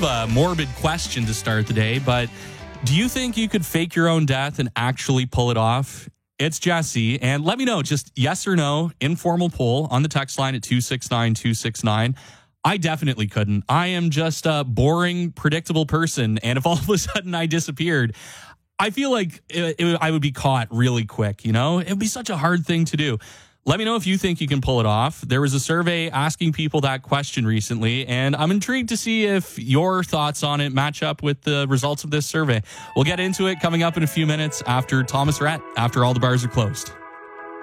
a morbid question to start the day, but do you think you could fake your own death and actually pull it off? It's Jesse, and let me know, just yes or no, informal poll on the text line at 269-269. I definitely couldn't. I am just a boring, predictable person, and if all of a sudden I disappeared, I feel like I would be caught really quick, you know? It would be such a hard thing to do. Let me know if you think you can pull it off. There was a survey asking people that question recently, and I'm intrigued to see if your thoughts on it match up with the results of this survey. We'll get into it coming up in a few minutes after Thomas Rhett, after all the bars are closed.